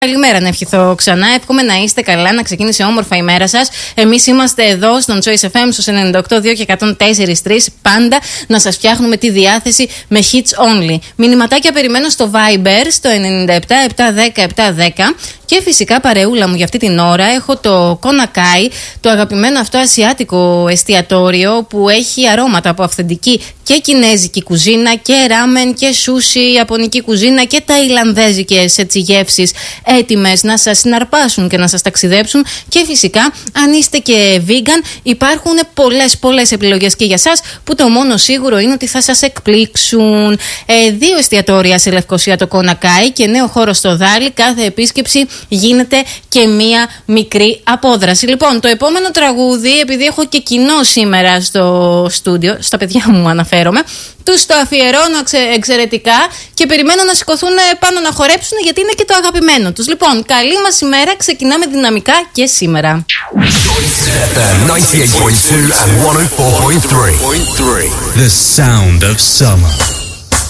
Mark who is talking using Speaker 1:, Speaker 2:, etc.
Speaker 1: Καλημέρα να ευχηθώ ξανά. Εύχομαι να είστε καλά, να ξεκίνησε όμορφα η μέρα σας. Εμείς είμαστε εδώ στον Choice FM στους 98.2 και 104.3. Πάντα να σας φτιάχνουμε τη διάθεση με hits only. Μηνυματάκια περιμένω στο Viber στο 97-710-710. Και φυσικά παρεούλα μου για αυτή την ώρα έχω το Konakai, το αγαπημένο αυτό ασιάτικο εστιατόριο που έχει αρώματα από αυθεντική και κινέζικη κουζίνα και ράμεν και σούσι, ιαπωνική κουζίνα και ταϊλανδέζικες γεύσεις έτοιμες να σας συναρπάσουν και να σας ταξιδέψουν. Και φυσικά αν είστε και vegan υπάρχουν πολλές επιλογές και για σας, που το μόνο σίγουρο είναι ότι θα σας εκπλήξουν. 2 εστιατόρια σε Λευκοσία, το Konakai, και νέο χώρο στο Δάλι. Κάθε επίσκεψη γίνεται και μία μικρή απόδραση. Λοιπόν, το επόμενο τραγούδι, επειδή έχω και κοινό σήμερα στο στούντιο, στα παιδιά μου αναφέρομαι, τους το αφιερώνω εξαιρετικά και περιμένω να σηκωθούν πάνω να χορέψουν, γιατί είναι και το αγαπημένο τους. Λοιπόν, καλή μας ημέρα, ξεκινάμε δυναμικά και σήμερα.
Speaker 2: 98.2 and 104.3. The sound of summer.